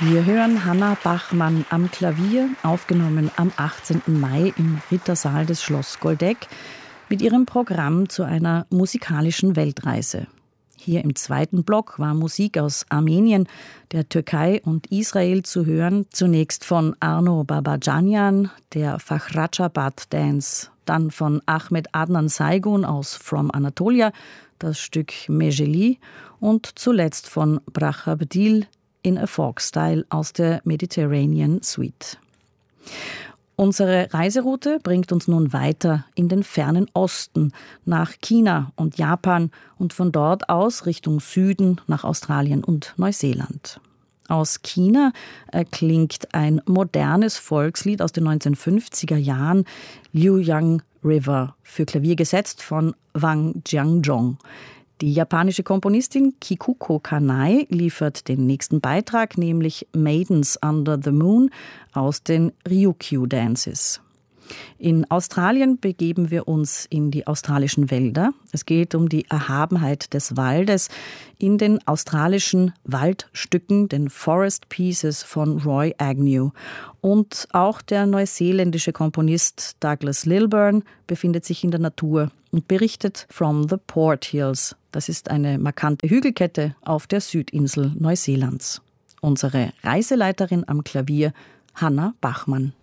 Wir hören Hanna Bachmann am Klavier, aufgenommen am 18. Mai im Rittersaal des Schloss Goldeck, mit ihrem Programm zu einer musikalischen Weltreise. Hier im zweiten Block war Musik aus Armenien, der Türkei und Israel zu hören. Zunächst von Arno Babacanyan, der Fakhrachabad Dance, dann von Ahmed Adnan Saygun aus From Anatolia, das Stück Mejeli, und zuletzt von Bracha Bedil in a Folk-Style aus der Mediterranean Suite. Unsere Reiseroute bringt uns nun weiter in den fernen Osten, nach China und Japan und von dort aus Richtung Süden nach Australien und Neuseeland. Aus China erklingt ein modernes Volkslied aus den 1950er Jahren, Liuyang River, für Klavier gesetzt von Wang Jianzhong. Die japanische Komponistin Kikuko Kanai liefert den nächsten Beitrag, nämlich Maidens Under the Moon aus den Ryukyu Dances. In Australien begeben wir uns in die australischen Wälder. Es geht um die Erhabenheit des Waldes in den australischen Waldstücken, den Forest Pieces von Roy Agnew. Und auch der neuseeländische Komponist Douglas Lilburn befindet sich in der Natur und berichtet From the Port Hills. Das ist eine markante Hügelkette auf der Südinsel Neuseelands. Unsere Reiseleiterin am Klavier, Hanna Bachmann.